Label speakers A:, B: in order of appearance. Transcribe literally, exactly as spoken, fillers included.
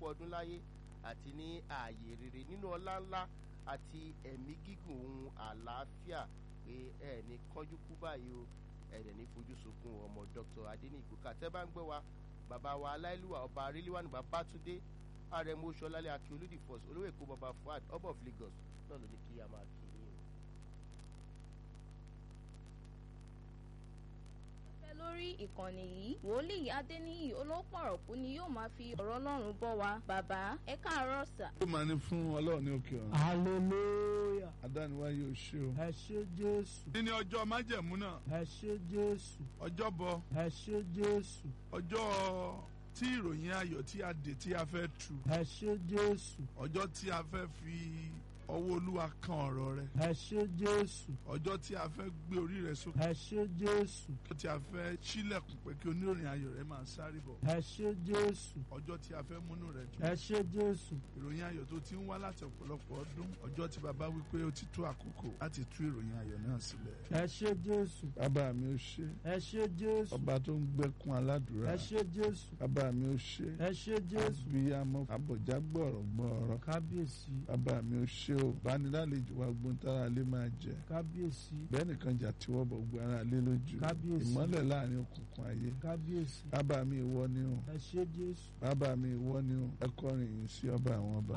A: ọdún láyé àti ní ààyè rere nínú ọlá ńlá àti ẹ̀mí gígùn ohun àlàáfíà pé ẹ̀ ní kánjú kú báyìí o ẹ̀rẹ̀ ní fojú sunkún ọmọ Dr. Adéníyì Kòká tẹ́ bá ń gbọ́ wa bàbá wa aláìlúwà ọba arílíwánu Babátúndé àrẹ̀mú Ṣọlálẹ̀ Akíolú the first olówó Èkó bàbá Fuad ọba of Lagos náà ló ní kí a máa kí yín o.
B: lórí ìkànnì yìí wòlíì Adéníyì olópọ̀rọ̀kú ni yóò máa fi ọ̀rọ̀ Ọlọ́run bọ́ wa bàbá ẹ káàárọ̀ sà.
C: ó máa ní fún Ọlọ́run ní òkè ọ̀run.
D: hallelujah.
C: adániwáyé o ṣé o.
D: ẹ ṣé Jésù.
C: ní ọjọ́ májẹ̀mú náà.
D: ẹ ṣé Jésù.
C: ọjọ́bọ.
D: ẹ ṣé Jésù.
C: ọjọ́ tí ìròyìn ayọ̀ tí a dè tí a fẹ́ tú.
D: ẹ ṣé Jésù.
C: ọjọ́ tí a fẹ́ fi ọwọ́ Olúwa kan ọ̀rọ̀ rẹ.
D: ẹ ṣé Jésù.
C: ọjọ́ tí a fẹ́ gbé orí rẹ sókè.
D: ẹ ṣé Jésù.
C: ọjọ́ tí a fẹ́ ṣílẹ̀kùn pé kí oníròyìn ayọ̀ rẹ máa sáré bọ̀.
D: ẹ ṣé Jésù.
C: ọjọ́ tí a fẹ́ múnú rẹ dùn.
D: ẹ ṣé Jésù.
C: ìròyìn ayọ̀ tó ti ń wá láti ọ̀pọ̀lọpọ̀ ọdún. ọjọ́ tí bàbá wí pé ó ti tó àkókò láti tú ìròyìn ayọ̀ náà sílẹ̀.
D: ẹ ṣé Jésù.
C: bàbá mi ó ṣé.
D: ẹ ṣé Jésù.
C: ọba tó ń gbẹ́kún aládùúrà.
D: ẹ ṣé Jésù.
C: bàbá mi ó ṣé.
D: ẹ ṣé Jésù.
C: abiyamọ abọ̀já gbọ̀rọ̀ gbọ̀rọ̀.
D: kábíyèsí.
C: bàbá mi ó ṣé o bánilálejò wa gbóntara lé máa jẹ.
D: kábíyèsí.
C: bẹ́ẹ̀ nìkan jà tí wọ́n bọ̀ gbọ́ ara lé lójú.
D: kábíyèsí.
C: ìmọ́lẹ̀ láàrin òkùnkùn ayé.
D: kábíyèsí.
C: bàbá mi ìwọ ni o.
D: ẹ ṣé Jésù.
C: bàbá mi ìwọ ni o. ẹ kọrin yìí sí ọba àwọn ọba.